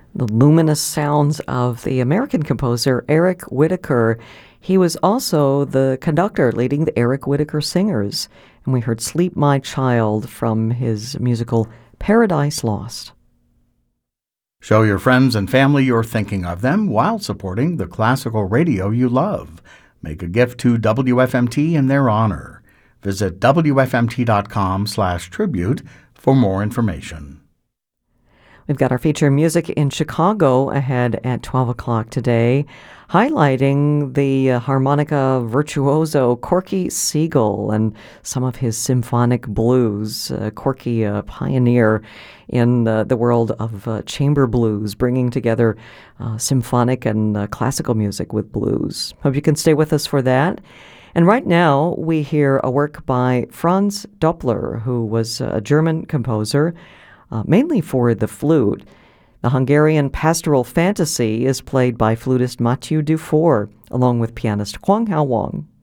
The luminous sounds of the American composer Eric Whitacre. He was also the conductor leading the Eric Whitacre Singers, and we heard Sleep My Child from his musical Paradise Lost. Show your friends and family you're thinking of them while supporting the classical radio you love. Make a gift to WFMT in their honor. Visit WFMT.com/tribute for more information. We've got our feature Music in Chicago ahead at 12 o'clock today, highlighting the harmonica virtuoso Corky Siegel and some of his symphonic blues. Corky, a pioneer in the world of chamber blues, bringing together symphonic and classical music with blues. Hope you can stay with us for that. And right now, we hear a work by Franz Doppler, who was a German composer, mainly for the flute. The Hungarian Pastoral Fantasy is played by flutist Mathieu Dufour, along with pianist Hwang Hao Wang.